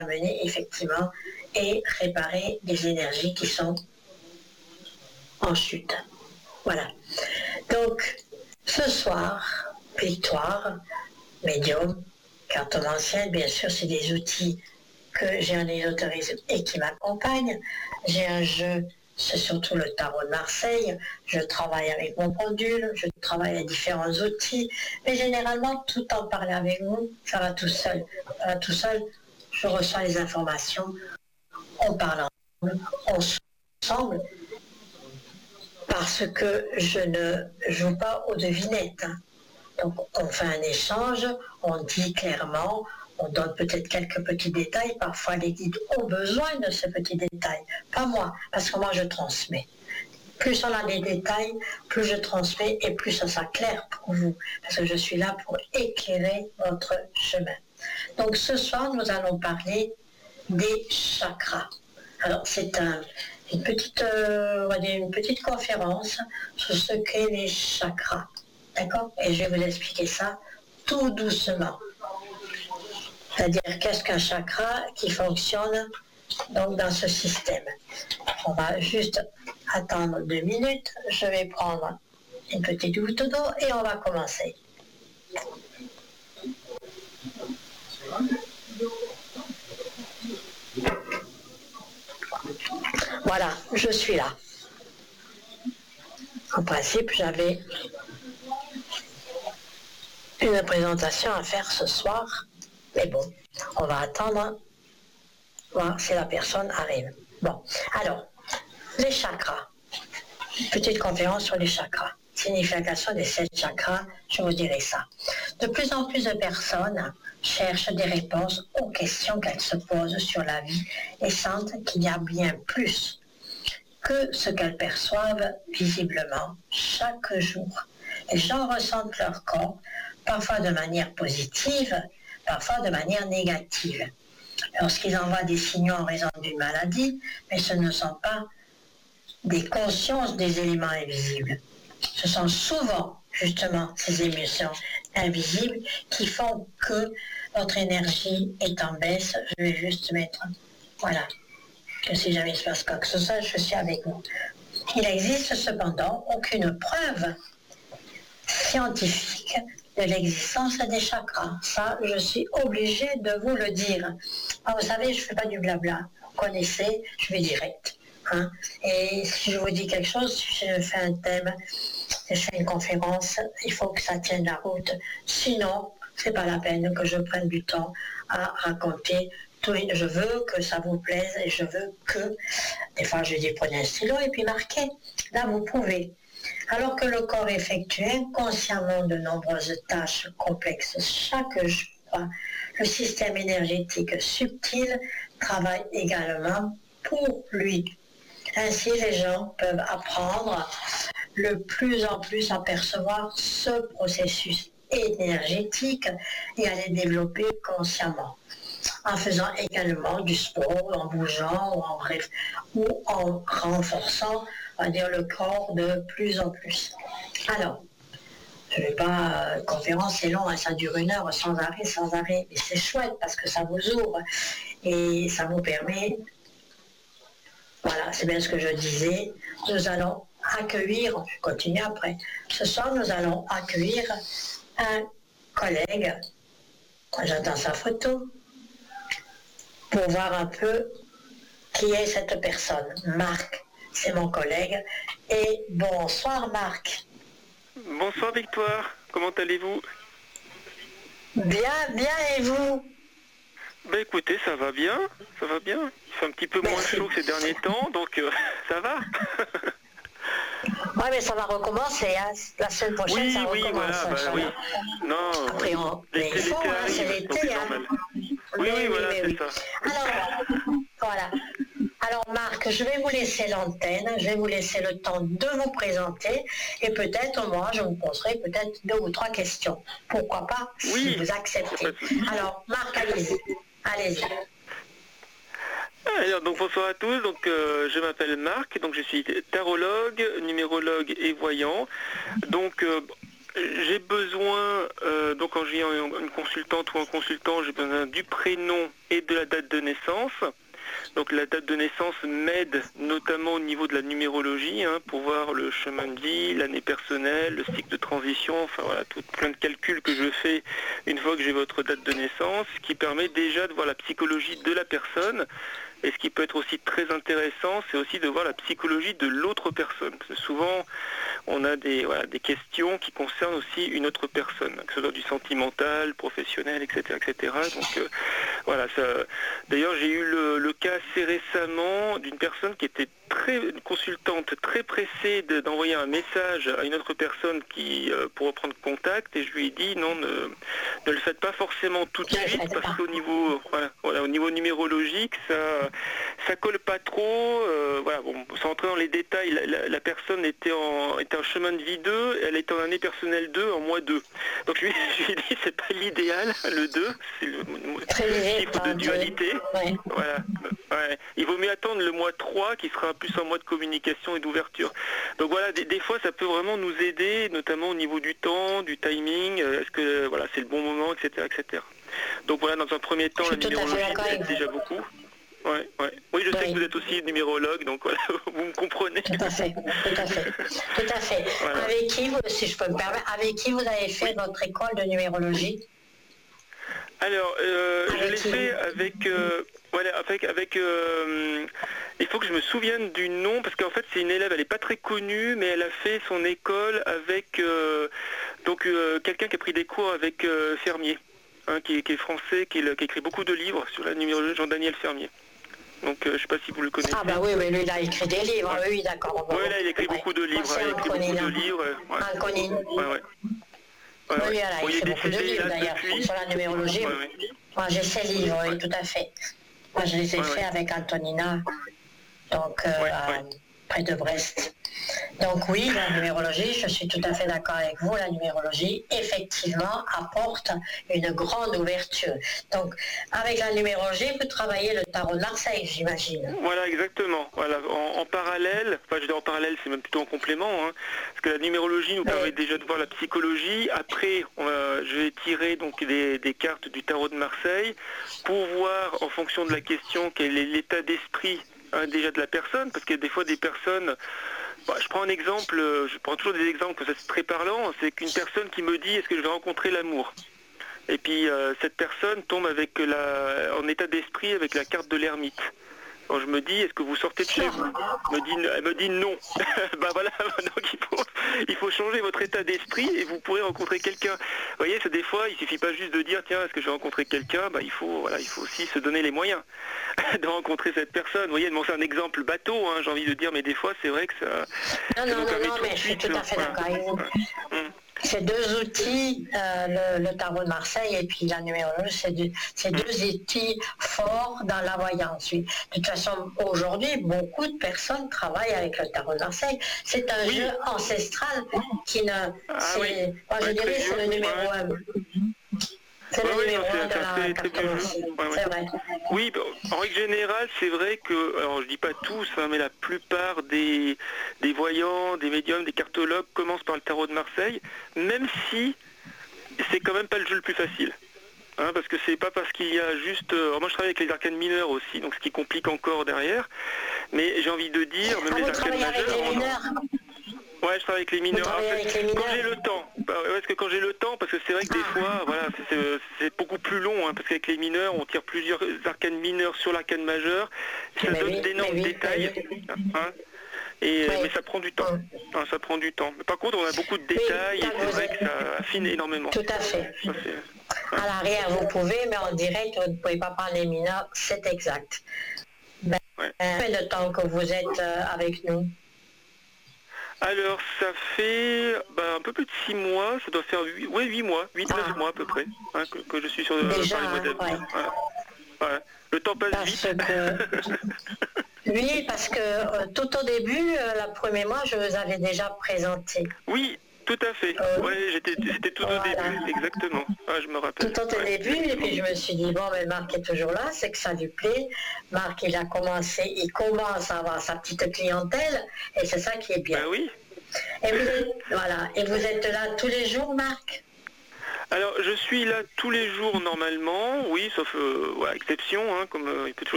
amener effectivement et réparer des énergies qui sont en chute. Voilà. Donc, ce soir, Victoire, médium, cartomancienne, bien sûr, c'est des outils que j'ai en ésotérisme et qui m'accompagnent. J'ai un jeu, c'est surtout le tarot de Marseille. Je travaille avec mon pendule, je travaille avec différents outils, mais généralement, tout en parler avec vous, ça va tout seul. Ça va tout seul, je reçois les informations, on parle ensemble, parce que je ne joue pas aux devinettes. Donc on fait un échange, on dit clairement, on donne peut-être quelques petits détails, parfois les guides ont besoin de ces petits détails, pas moi, parce que moi je transmets. Plus on a des détails, plus je transmets et plus ça sera clair pour vous, parce que je suis là pour éclairer votre chemin. Donc ce soir, nous allons parler des chakras. Alors c'est une petite conférence sur ce qu'est les chakras. D'accord? Et je vais vous expliquer ça tout doucement. C'est-à-dire, qu'est-ce qu'un chakra qui fonctionne donc dans ce système? On va juste attendre 2 minutes. Je vais prendre une petite goutte d'eau et on va commencer. Voilà, je suis là. En principe, j'avais une présentation à faire ce soir, mais bon, on va attendre voir si la personne arrive. Bon, alors, les chakras. Petite conférence sur les chakras. Signification des 7 chakras, je vous dirai ça. De plus en plus de personnes cherchent des réponses aux questions qu'elles se posent sur la vie et sentent qu'il y a bien plus que ce qu'elles perçoivent visiblement chaque jour. Les gens ressentent leur corps, parfois de manière positive, parfois de manière négative. Lorsqu'ils envoient des signaux en raison d'une maladie, mais ce ne sont pas des consciences des éléments invisibles. Ce sont souvent justement ces émotions invisibles qui font que votre énergie est en baisse. Je vais juste mettre, voilà, que si jamais il se passe quoi que ce soit, je suis avec vous. Il n'existe cependant aucune preuve scientifique de l'existence des chakras. Ça, je suis obligée de vous le dire. Ah, vous savez, je ne fais pas du blabla. Vous connaissez, je vais direct. Hein? Et si je vous dis quelque chose, si je fais un thème, si je fais une conférence, il faut que ça tienne la route. Sinon, c'est pas la peine que je prenne du temps à raconter. Je veux que ça vous plaise et je veux que, des fois je dis prenez un stylo et puis marquez. Là, vous pouvez. Alors que le corps effectue inconsciemment de nombreuses tâches complexes chaque jour, le système énergétique subtil travaille également pour lui. Ainsi, les gens peuvent apprendre de plus en plus à percevoir ce processus énergétique et à les développer consciemment, en faisant également du sport, en bougeant ou en renforçant, on va dire, le corps de plus en plus. Alors, je ne vais pas, conférence c'est long, hein, ça dure 1 heure sans arrêt, mais c'est chouette parce que ça vous ouvre et ça vous permet, voilà, c'est bien ce que je disais, nous allons accueillir, je continue après, ce soir nous allons accueillir un collègue, j'attends sa photo, pour voir un peu qui est cette personne. Marc, c'est mon collègue. Et bonsoir Marc. Bonsoir Victoire, comment allez-vous? Bien, bien, et vous? Ben écoutez, ça va bien. Il fait un petit peu moins chaud que ces derniers temps, donc ça va. Oui, mais ça va recommencer, hein. La semaine prochaine, Oui, ça oui, recommence. voilà, oui. Non, après, l'été arrive, c'est l'été, donc c'est hein. normal. Oui, voilà, c'est ça. Alors, voilà. Alors Marc, je vais vous laisser l'antenne, je vais vous laisser le temps de vous présenter et peut-être moi je vous poserai peut-être 2 ou 3 questions. Pourquoi pas, si vous acceptez. Alors Marc, allez-y. Allez-y. Alors, donc bonsoir à tous, donc je m'appelle Marc, donc je suis tarologue, numérologue et voyant. Donc j'ai besoin, donc quand j'ai une consultante ou un consultant, j'ai besoin du prénom et de la date de naissance. Donc la date de naissance m'aide notamment au niveau de la numérologie, pour voir le chemin de vie, l'année personnelle, le cycle de transition, enfin voilà, plein de calculs que je fais une fois que j'ai votre date de naissance, ce qui permet déjà de voir la psychologie de la personne. Et ce qui peut être aussi très intéressant, c'est aussi de voir la psychologie de l'autre personne. Parce que souvent, on a des questions qui concernent aussi une autre personne, que ce soit du sentimental, professionnel, etc. etc. Donc voilà, ça. D'ailleurs, j'ai eu le cas assez récemment d'une personne qui était une consultante très pressée d'envoyer un message à une autre personne pour reprendre contact, et je lui ai dit non, ne le faites pas forcément tout de suite, parce qu'au niveau au niveau numérologique, ça colle pas trop. Sans entrer dans les détails, la personne était en chemin de vie 2, elle était en année personnelle 2, en mois 2. Donc je lui ai dit c'est pas l'idéal, le 2, c'est le chiffre de dualité. Ouais. Voilà. Ouais. Il vaut mieux attendre le mois 3 qui sera plus un mois de communication et d'ouverture. Donc voilà, des fois ça peut vraiment nous aider, notamment au niveau du temps, du timing, est-ce que c'est le bon moment, etc. etc. Donc voilà, dans un premier temps, la numérologie aide déjà beaucoup. Ouais. Oui, je sais que vous êtes aussi numérologue, donc voilà, vous me comprenez. Tout à fait. Voilà. Avec qui, si je peux me permettre, avec qui vous avez fait votre école de numérologie? Alors, je l'ai fait avec... il faut que je me souvienne du nom, parce qu'en fait c'est une élève, elle n'est pas très connue, mais elle a fait son école avec quelqu'un qui a pris des cours avec Fermier, qui est français, qui a écrit beaucoup de livres sur la numérologie, Jean-Daniel Fermier. Donc je ne sais pas si vous le connaissez. Ah bah oui, mais lui il a écrit des livres, oui d'accord. Oui, là il écrit beaucoup de livres, Oui, elle a écrit beaucoup de livres d'ailleurs sur la numérologie. Moi j'ai ses livres, oui, tout à fait. Moi je les ai faits avec Antonina, donc près de Brest. Donc oui, la numérologie, je suis tout à fait d'accord avec vous, la numérologie effectivement apporte une grande ouverture. Donc avec la numérologie, vous travaillez le tarot de Marseille, j'imagine. Voilà, exactement. Voilà. En parallèle, enfin je dis en parallèle, c'est même plutôt en complément, parce que la numérologie nous permet déjà de voir la psychologie. Après, je vais tirer donc des cartes du tarot de Marseille pour voir en fonction de la question quel est l'état d'esprit déjà de la personne, parce qu'il y a des fois des personnes... je prends un exemple, je prends toujours des exemples, c'est très parlant, c'est qu'une personne qui me dit est-ce que je vais rencontrer l'amour, et puis cette personne tombe en état d'esprit avec la carte de l'ermite. Alors je me dis est-ce que vous sortez de chez vous? Elle me dit non. Donc il faut changer votre état d'esprit et vous pourrez rencontrer quelqu'un. Vous voyez, c'est des fois il suffit pas juste de dire tiens est-ce que je vais rencontrer quelqu'un, il faut aussi se donner les moyens de rencontrer cette personne. Vous voyez, c'est un exemple bateau, j'ai envie de dire, mais des fois c'est vrai que ça... Non, mais je suis tout à fait d'accord avec vous. C'est deux outils, le tarot de Marseille et puis la numérologie, c'est deux outils forts dans la voyance. Oui. De toute façon, aujourd'hui, beaucoup de personnes travaillent avec le tarot de Marseille. C'est un jeu ancestral qui ne... je dirais c'est le numéro 1. C'est le numéro 1 de la cartomancie. C'est vrai. Oui, en règle générale, c'est vrai que, alors je dis pas tous, mais la plupart des voyants, des médiums, des cartologues commencent par le tarot de Marseille, même si c'est quand même pas le jeu le plus facile. Parce que c'est pas parce qu'il y a juste... moi je travaille avec les arcanes mineurs aussi, donc ce qui complique encore derrière, mais j'ai envie de dire... Même les arcanes majeures... Ouais, je travaille avec les mineurs. Quand j'ai le temps. Quand j'ai le temps, parce que c'est vrai que des fois, c'est beaucoup plus long, parce qu'avec les mineurs, on tire plusieurs arcanes mineurs sur l'arcane majeur. Ça donne d'énormes détails. Mais ça prend du temps. Ça prend du temps. Mais par contre, on a beaucoup de détails et c'est vrai que ça affine énormément. Tout à fait. À l'arrière, vous pouvez, mais en direct, vous ne pouvez pas parler mineurs, c'est exact. Combien de temps que vous êtes avec nous? Alors, ça fait un peu plus de 6 mois, ça doit faire 8 mois, 8-9 mois à peu près, que je suis sur déjà, Paris Mois d'avril. Voilà. Le temps passe vite. Oui, parce que tout au début, le premier mois, je vous avais déjà présenté. Oui, tout à fait. C'était tout au début, exactement. Je me rappelle. Tout au début, et puis je me suis dit, mais Marc est toujours là, c'est que ça lui plaît. Marc, il commence à avoir sa petite clientèle, et c'est ça qui est bien. Oui. Et vous êtes là tous les jours, Marc? Alors, je suis là tous les jours normalement, oui, sauf exception, hein, comme il peut toujours